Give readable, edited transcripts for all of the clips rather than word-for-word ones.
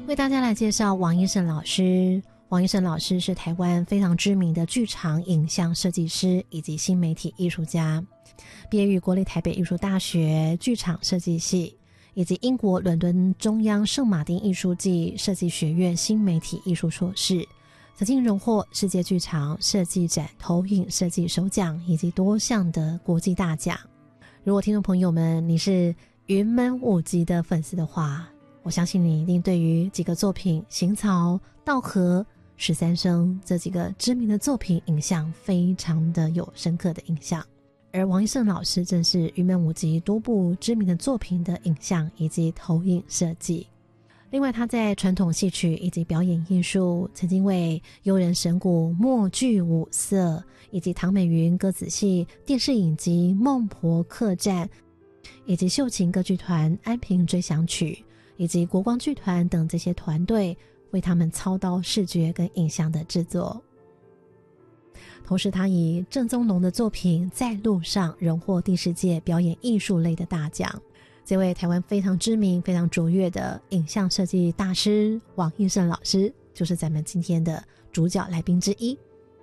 为大家来介绍王一胜老师。王一胜老师是台湾非常知名的剧场影像设计师以及新媒体艺术家，毕业于国立台北艺术大学剧场设计系，以及英国伦敦中央圣马丁艺术暨设计学院新媒体艺术硕士，曾经荣获世界剧场设计展投影设计首奖以及多项的国际大奖。如果听众朋友们你是云门舞集的粉丝的话，我相信你一定对于几个作品行草、稻荷、13声这几个知名的作品影像非常的有深刻的印象。而王一胜老师正是云门舞集多部知名的作品的影像以及投影设计。另外他在传统戏曲以及表演艺术曾经为悠人神鼓、默剧五色以及唐美云歌子戏电视影集孟婆客栈以及秀琴歌剧团安平追想曲以及国光剧团等这些团队为他们操刀视觉跟影像的制作。同时他以郑宗龙的作品在路上荣获第10届表演艺术类的大奖。这位台湾非常知名非常卓越的影像设计大师王一胜老师就是咱们今天的主角来宾之一。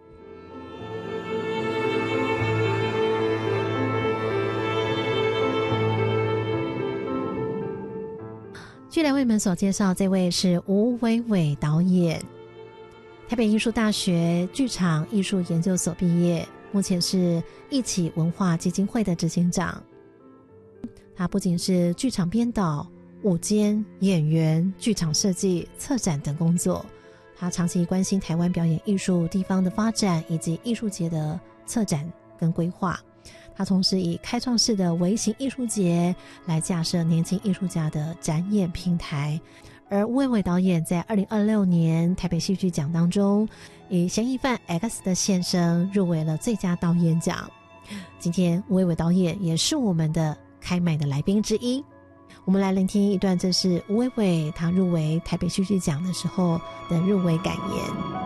继续来为你们所介绍，这位是吴伟伟导演，台北艺术大学剧场艺术研究所毕业，目前是一起文化基金会的执行长。他不仅是剧场编导、舞监、演员、剧场设计、策展等工作，他长期关心台湾表演艺术地方的发展以及艺术节的策展跟规划。他同时以开创式的微型艺术节来架设年轻艺术家的展演平台。而吴伟伟导演在2026年台北戏剧奖当中以《嫌疑犯 X 的现身》入围了最佳导演奖。今天吴伟伟导演也是我们的开麦的来宾之一，我们来聆听一段，这是吴伟伟他入围台北戏剧奖的时候的入围感言。